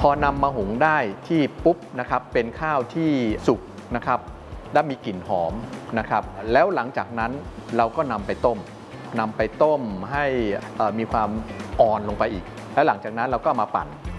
พอนำมาหุงได้ที่ปุ๊บนะครับเป็นข้าวที่สุกนะครับและมีกลิ่นหอมนะครับแล้วหลังจากนั้นเราก็นำไปต้มให้มีความอ่อนลงไปอีกแล้วหลังจากนั้นเราก็มาปั่น